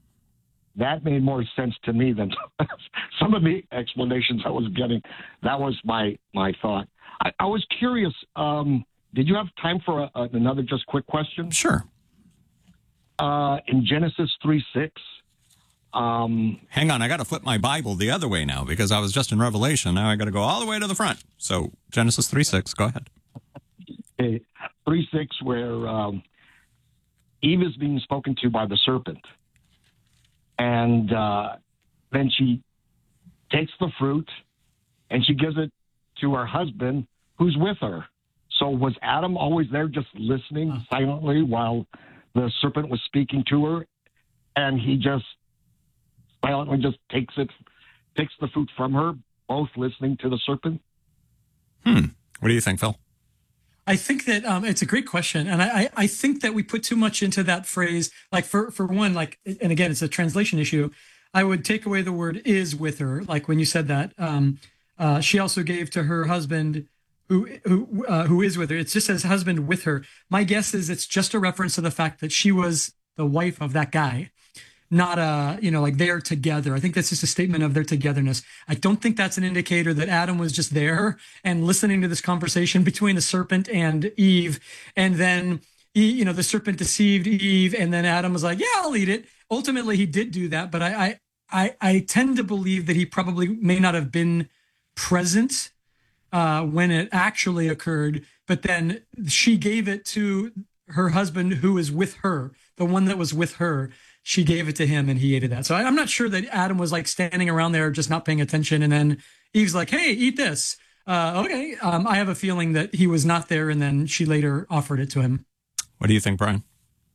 That made more sense to me than some of the explanations I was getting. That was my, my thought. I, I was curious, um, did you have time for a, a, another just quick question? Sure. Uh, in Genesis three six. Um, Hang on, I got to flip my Bible the other way now because I was just in Revelation. Now I got to go all the way to the front. So Genesis three six, go ahead. Okay, three six, where um, Eve is being spoken to by the serpent. And uh, then she takes the fruit and she gives it to her husband who's with her. So was Adam always there just listening silently while the serpent was speaking to her, and he just silently just takes it, takes the fruit from her, both listening to the serpent? Hmm. What do you think, Phil? I think that um, it's a great question. And I, I think that we put too much into that phrase. Like for, for one, like, and again, it's a translation issue. I would take away the word is with her. Like when you said that, um, uh, she also gave to her husband who, who, uh, who is with her. It just says husband with her. My guess is it's just a reference to the fact that she was the wife of that guy. Not a, you know, like they're together. I think that's just a statement of their togetherness. I don't think that's an indicator that Adam was just there and listening to this conversation between the serpent and Eve. And then, you know, the serpent deceived Eve and then Adam was like, yeah, I'll eat it. Ultimately, he did do that. But I, I, I, I tend to believe that he probably may not have been present uh, when it actually occurred. But then she gave it to her husband who was with her, the one that was with her. She gave it to him and he ate that. So I'm not sure that Adam was like standing around there just not paying attention. And then Eve's like, hey, eat this. Uh, okay. Um, I have a feeling that he was not there and then she later offered it to him. What do you think, Brian?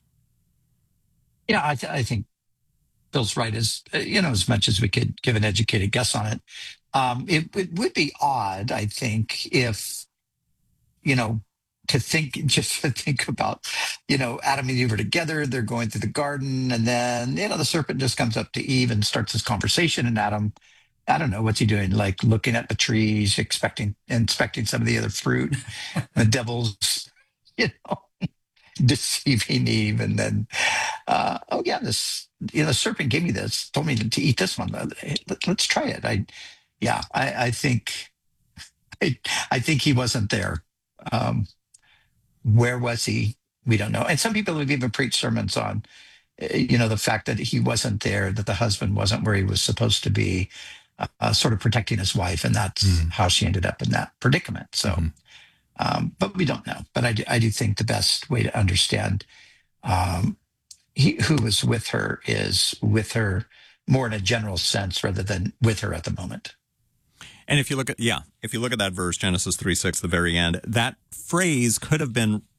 Yeah, I, th- I think Bill's right. As you know, as much as we could give an educated guess on it, um, it, it would be odd, I think, if, you know, to think, just to think about, you know, Adam and Eve are together, they're going through the garden, and then, you know, the serpent just comes up to Eve and starts this conversation, and Adam, I don't know, what's he doing? Like looking at the trees, expecting, inspecting some of the other fruit. The devil's, you know, deceiving Eve, and then, uh, oh yeah, this, you know, the serpent gave me this, told me to, to eat this one. Let, let's try it. I, yeah, I, I think, I, I think he wasn't there. Um, Where was he? We don't know. And some people have even preached sermons on, you know, the fact that he wasn't there, that the husband wasn't where he was supposed to be, uh, sort of protecting his wife. And that's mm. how she ended up in that predicament. So, mm. um, but we don't know. But I do, I do think the best way to understand um, he, who was with her is with her more in a general sense rather than with her at the moment. And if you look at, yeah, if you look at that verse, Genesis three six, the very end, that phrase could have been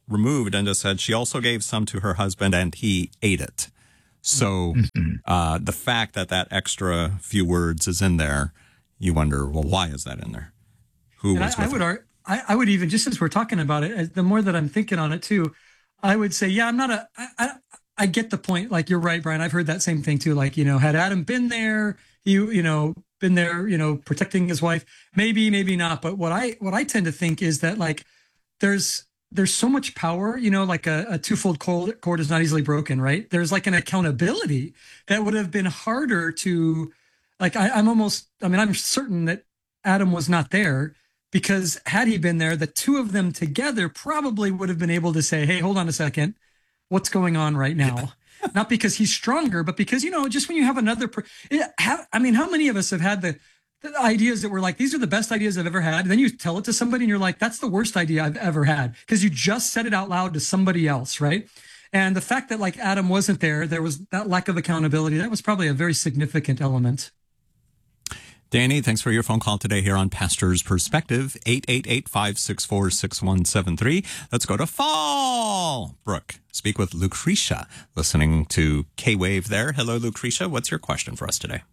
removed and just said she also gave some to her husband and he ate it. So uh, the fact that that extra few words is in there, you wonder, well, why is that in there? Who and was I, I with would her? ar- I, I would even, just as we're talking about it, as the more that I'm thinking on it too, I would say, yeah, I'm not a, I, I, I get the point. Like, you're right, Brian. I've heard that same thing too. Like, you know, had Adam been there, you, you know, been there, you know, protecting his wife, maybe, maybe not. But what I, what I tend to think is that, like, there's, there's so much power, you know, like a, a twofold cord, cord is not easily broken, right? There's like an accountability that would have been harder to, like, I, I'm almost, I mean, I'm certain that Adam was not there, because had he been there, the two of them together probably would have been able to say, hey, hold on a second, what's going on right now? Not because he's stronger, but because, you know, just when you have another, per- it, how, I mean, how many of us have had the, the ideas that were like, these are the best ideas I've ever had. And then you tell it to somebody and you're like, that's the worst idea I've ever had, because you just said it out loud to somebody else, right? And the fact that, like, Adam wasn't there, there was that lack of accountability. That was probably a very significant element. Danny, thanks for your phone call today here on Pastor's Perspective, eight eight eight, five six four, six one seven three. Let's go to Fallbrook. Speak with Lucretia, listening to K-Wave there. Hello, Lucretia. What's your question for us today?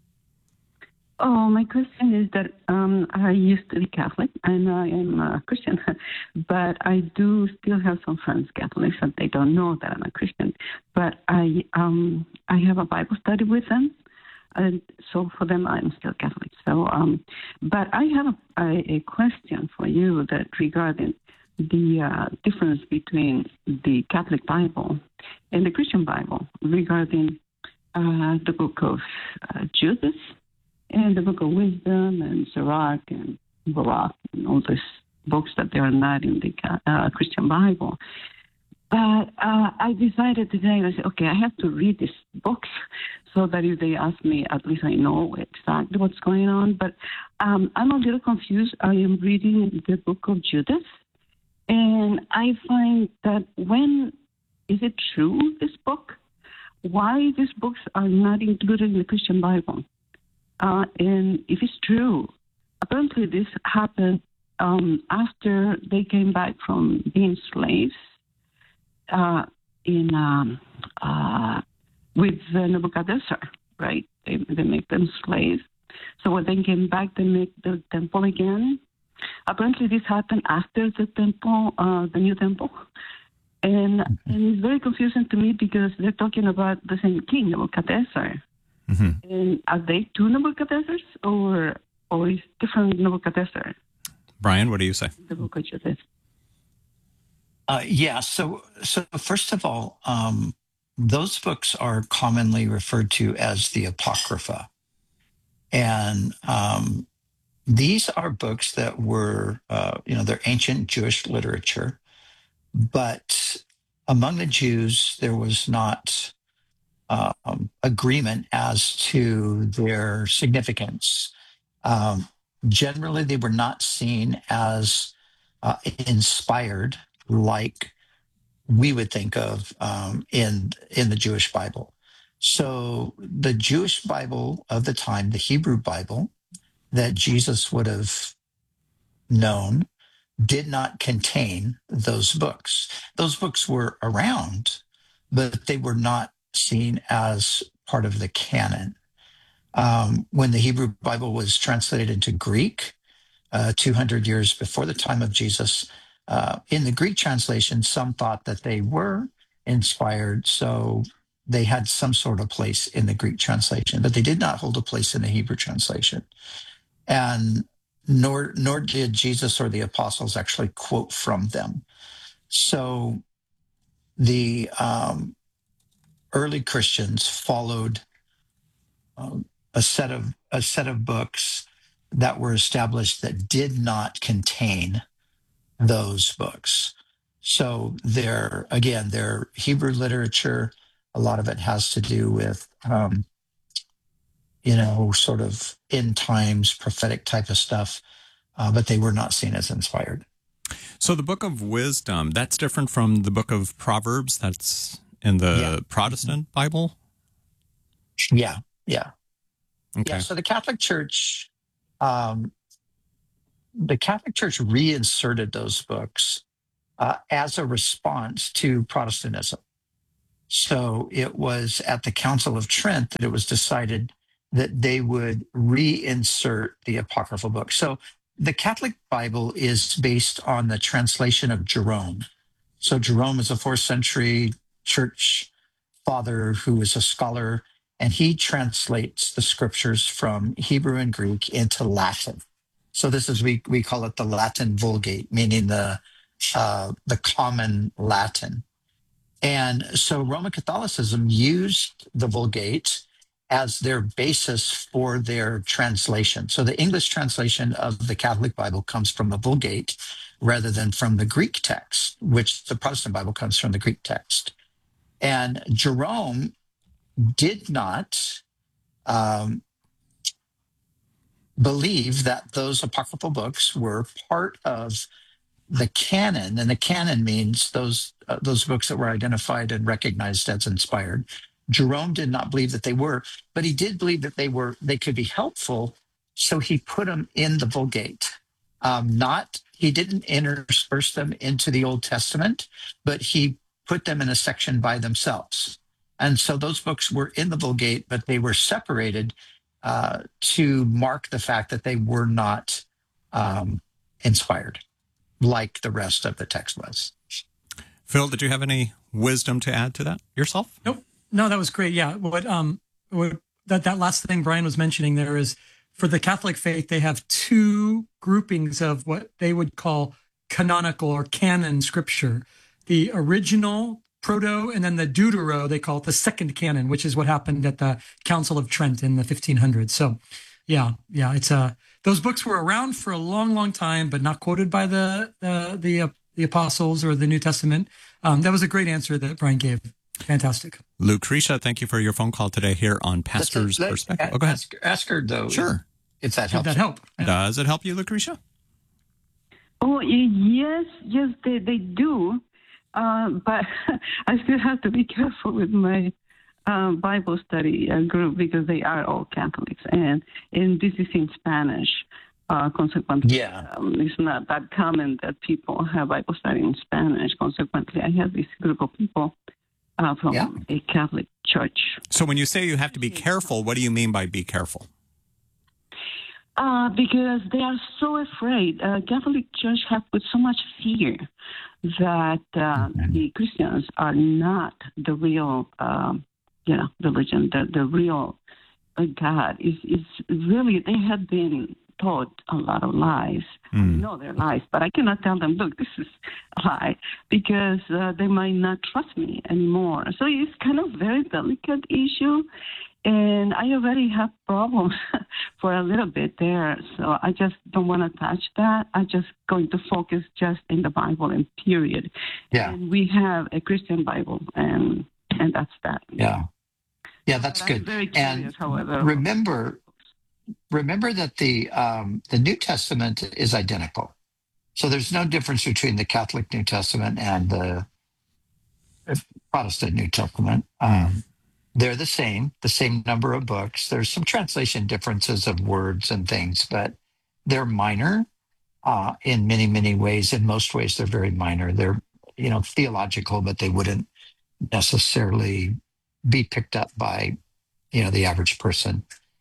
Oh, my question is that um, I used to be Catholic, and I am a Christian, but I do still have some friends Catholics, and they don't know that I'm a Christian. But I um, I have a Bible study with them, and so for them I'm still Catholic. So, um, but I have a, a, a question for you that regarding the uh, difference between the Catholic Bible and the Christian Bible regarding uh, the book of uh, Judas, and the Book of Wisdom, and Sirach, and Barak, and all these books that they are not in the uh, Christian Bible. But uh, I decided today, I said, okay, I have to read these books so that if they ask me, at least I know exactly what's going on. But um, I'm a little confused. I am reading the Book of Judas, and I find that when, is it true, this book? Why these books are not included in the Christian Bible? Uh, and if it's true, apparently this happened um, after they came back from being slaves uh, in um, uh, with Nebuchadnezzar, right? They, they make them slaves. So when they came back, they make the temple again. Apparently this happened after the temple, uh, the new temple. And, and it's very confusing to me because they're talking about the same king, Nebuchadnezzar. Mm-hmm. And are they two Nebuchadnezzars, or or is different Nebuchadnezzar? Brian, what do you say? The book of Judas. Uh, yeah. So so first of all, um, those books are commonly referred to as the Apocrypha, and um, these are books that were uh, you know they're ancient Jewish literature, but among the Jews there was not Um, agreement as to their significance. Um, generally, they were not seen as uh, inspired like we would think of um, in in the Jewish Bible. So the Jewish Bible of the time, the Hebrew Bible that Jesus would have known, did not contain those books. Those books were around, but they were not seen as part of the canon. Um, when the Hebrew Bible was translated into Greek, uh, two hundred years before the time of Jesus, uh, in the Greek translation, some thought that they were inspired, so they had some sort of place in the Greek translation, but they did not hold a place in the Hebrew translation. And nor, nor did Jesus or the apostles actually quote from them. So the um, early Christians followed um, a set of a set of books that were established that did not contain those books. So they're, again, they're Hebrew literature. A lot of it has to do with, um, you know, sort of end times, prophetic type of stuff, uh, but they were not seen as inspired. So the Book of Wisdom, that's different from the Book of Proverbs that's in the yeah. Protestant Bible? Yeah, yeah. Okay. Yeah, so the Catholic Church, um, the Catholic Church reinserted those books uh, as a response to Protestantism. So it was at the Council of Trent that it was decided that they would reinsert the apocryphal book. So the Catholic Bible is based on the translation of Jerome. So Jerome is a fourth century church father who is a scholar, and he translates the scriptures from Hebrew and Greek into Latin. So this is, we, we call it the Latin Vulgate, meaning the, uh, the common Latin. And so Roman Catholicism used the Vulgate as their basis for their translation. So the English translation of the Catholic Bible comes from the Vulgate rather than from the Greek text, which the Protestant Bible comes from the Greek text. And Jerome did not um, believe that those apocryphal books were part of the canon, and the canon means those uh, those books that were identified and recognized as inspired. Jerome did not believe that they were, but he did believe that they were. They could be helpful, so he put them in the Vulgate. Um, not he didn't intersperse them into the Old Testament, but he put them in a section by themselves. And so those books were in the Vulgate, but they were separated uh, to mark the fact that they were not um, inspired, like the rest of the text was. Phil, did you have any wisdom to add to that yourself? Nope. No, that was great. Yeah. What, um, what, that, that last thing Brian was mentioning there is, for the Catholic faith, they have two groupings of what they would call canonical or canon scripture. The original proto and then the deutero, they call it the second canon, which is what happened at the Council of Trent in the fifteen hundreds. So yeah, yeah, it's uh, those books were around for a long, long time, but not quoted by the the the, uh, the apostles or the New Testament. Um, that was a great answer that Brian gave. Fantastic. Lucretia, thank you for your phone call today here on Pastor's Let, let, Perspective. Oh, go ahead. Ask, ask her, though. Sure. If that helps. Did that help? Yeah. Does it help you, Lucretia? Oh, yes, yes, they, they do. Uh, but I still have to be careful with my uh, Bible study uh, group because they are all Catholics. And, and this is in Spanish. Uh, consequently, yeah. um, it's not that common that people have Bible study in Spanish. Consequently, I have this group of people uh, from yeah. a Catholic church. So when you say you have to be careful, what do you mean by be careful? Uh, because they are so afraid. Uh, Catholic Church have put so much fear that uh, mm-hmm. the Christians are not the real, um, you know, religion. The, the real uh, God is is really. They have been taught a lot of lies. Mm. I know they're lies, but I cannot tell them, look, this is a lie, because uh, they might not trust me anymore. So it's kind of very delicate issue. And I already have problems for a little bit there, so I just don't want to touch that. I'm just going to focus just in the Bible and period. Yeah. And we have a Christian Bible, and and that's that. Yeah. Yeah, that's but good. I'm very curious, and however. remember, remember that the um, the New Testament is identical. So there's no difference between the Catholic New Testament and the Protestant New Testament. Um, They're the same, the same number of books. There's some translation differences of words and things, but they're minor uh, in many, many ways. In most ways, they're very minor. They're, you know, theological, but they wouldn't necessarily be picked up by, you know, the average person.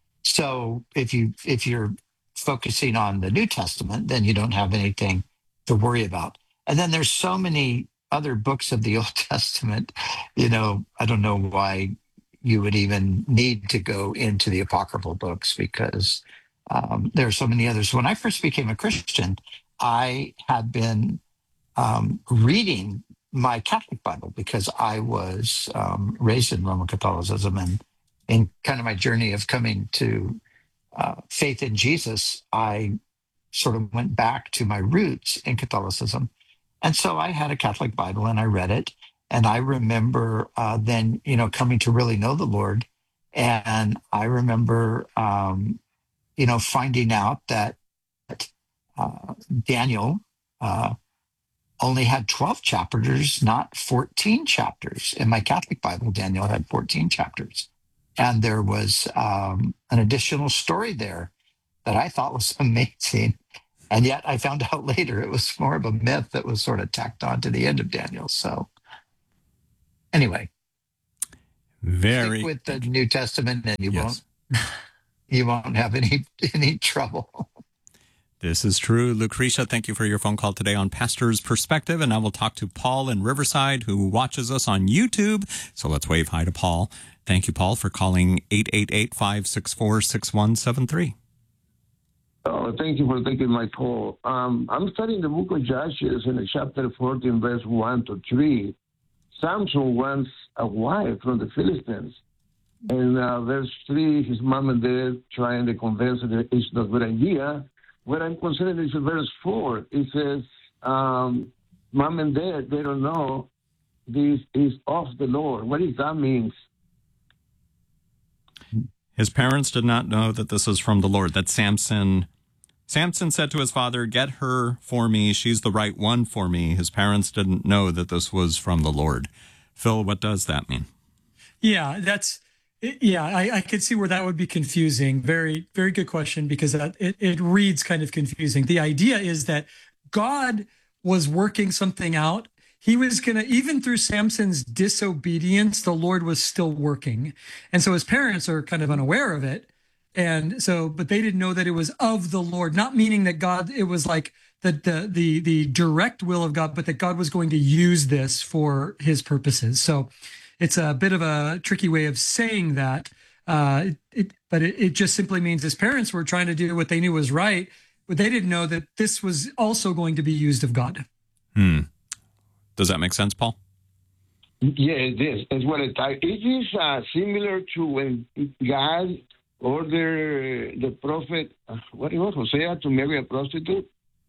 So if you if you're focusing on the New Testament, then you don't have anything to worry about. And then there's so many other books of the Old Testament. You know, I don't know why you would even need to go into the apocryphal books because um, there are so many others. When I first became a Christian, I had been um, reading my Catholic Bible because I was um, raised in Roman Catholicism, and in kind of my journey of coming to uh, faith in Jesus, I sort of went back to my roots in Catholicism. And so I had a Catholic Bible and I read it. And I remember uh, then, you know, coming to really know the Lord. And I remember, um, you know, finding out that uh, Daniel uh, only had twelve chapters, not fourteen chapters. In my Catholic Bible, Daniel had fourteen chapters. And there was um, an additional story there that I thought was amazing. And yet I found out later it was more of a myth that was sort of tacked on to the end of Daniel. So anyway, very stick with the New Testament, and you yes. won't you won't have any any trouble. This is true. Lucretia, thank you for your phone call today on Pastor's Perspective. And now we'll talk to Paul in Riverside, who watches us on YouTube. So let's wave hi to Paul. Thank you, Paul, for calling eight eight eight, five six four, six one seven three. Oh, thank you for taking my call. Um, I'm studying the book of Judges in chapter fourteen, verse one to three. Samson wants a wife from the Philistines. And uh, verse three, his mom and dad trying to convince her that it's not a good idea. What I'm considering is verse four. It says, um, mom and dad, they don't know this is of the Lord. What does that mean? His parents did not know that this is from the Lord, that Samson... Samson said to his father, get her for me. She's the right one for me. His parents didn't know that this was from the Lord. Phil, what does that mean? Yeah, that's, yeah, I, I could see where that would be confusing. Very, very good question, because that, it, it reads kind of confusing. The idea is that God was working something out. He was going to, even through Samson's disobedience, the Lord was still working. And so his parents are kind of unaware of it. And so, but they didn't know that it was of the Lord, not meaning that God, it was like the, the, the, the direct will of God, but that God was going to use this for his purposes. So it's a bit of a tricky way of saying that. Uh, it, it, but it, it just simply means his parents were trying to do what they knew was right, but they didn't know that this was also going to be used of God. Hmm. Does that make sense, Paul? Yeah, it is. That's what it is. It is uh, similar to when God ordered the prophet, uh, what it was, Hosea, to marry a prostitute.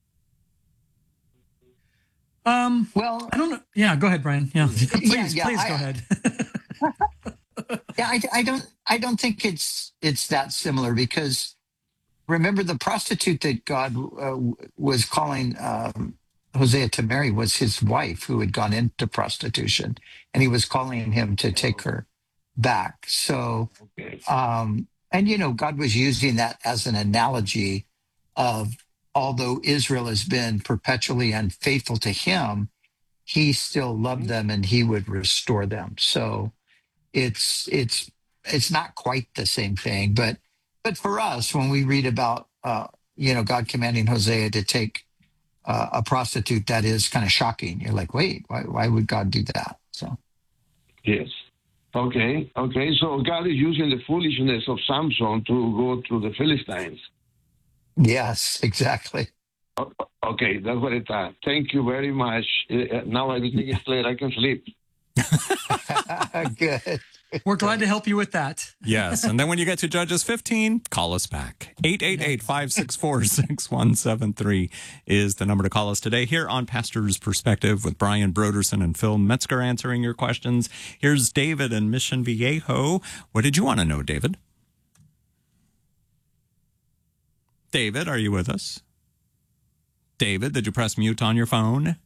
Um, well, I don't know. Yeah, go ahead, Brian. Yeah, please, yeah, yeah, please I, go ahead. yeah, I, I don't, I don't think it's it's that similar, because remember the prostitute that God uh, was calling um, Hosea to marry was his wife who had gone into prostitution, and he was calling him to take her back. So, um, and you know, God was using that as an analogy of, although Israel has been perpetually unfaithful to him, he still loved them and he would restore them. So it's it's it's not quite the same thing, but but for us, when we read about uh, you know, God commanding Hosea to take uh, a prostitute, that is kind of shocking. You're like, wait, why why would God do that? So yes. Okay, okay. So God is using the foolishness of Samson to go to the Philistines. Yes, exactly. Okay, that's what it is. Thank you very much. Uh, now everything is clear. I can sleep. Good. We're glad to help you with that. Yes. And then when you get to Judges fifteen, call us back. eight eight eight, five six four, six one seven three is the number to call us today here on Pastor's Perspective with Brian Broderson and Phil Metzger answering your questions. Here's David in Mission Viejo. What did you want to know, David? David, are you with us? David, did you press mute on your phone?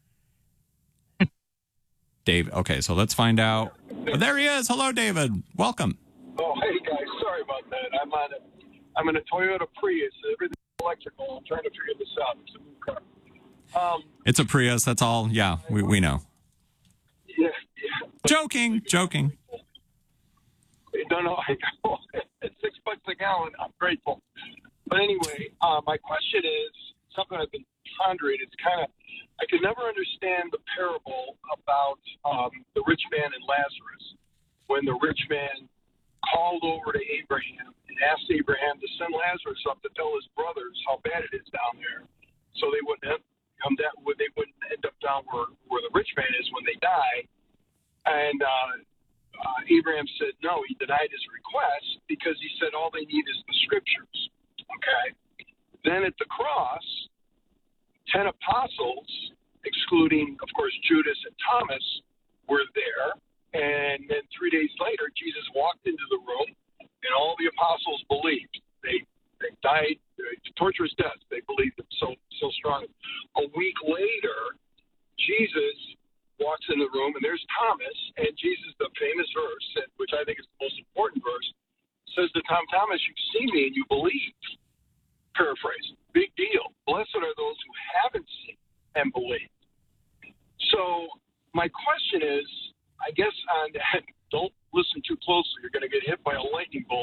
Dave, okay, so let's find out. Oh, there he is. Hello, David. Welcome. Oh, hey guys, sorry about that. I'm on a, I'm in a Toyota Prius. Everything's electrical. I'm trying to figure this out. It's a new car. Um, it's a Prius. That's all. Yeah, we we know. Yeah, yeah. Joking, joking. No, no, I know. It's six bucks a gallon. I'm grateful. But anyway, uh, my question is something I've been pondering. It's kind of, I could never understand the parable about um, the rich man and Lazarus. When the rich man called over to Abraham and asked Abraham to send Lazarus up to tell his brothers how bad it is down there, so they wouldn't end, come down, they wouldn't end up down where, where the rich man is when they die. And uh, uh, Abraham said no. He denied his request because he said all they need is the scriptures. Okay. Then at the cross, ten apostles, excluding, of course, Judas and Thomas, were there. And then three days later, Jesus walked into the room, and all the apostles believed. They they died torturous deaths. They believed it so so strongly. A week later, Jesus walks in the room, and there's Thomas, and Jesus, the famous verse, which I think is the most important verse, says to Tom Thomas, "You've seen me and you believed." Paraphrase. Big deal. blessed are those who haven't seen and believe. So my question is, I guess on that, don't listen too closely. You're going to get hit by a lightning bolt.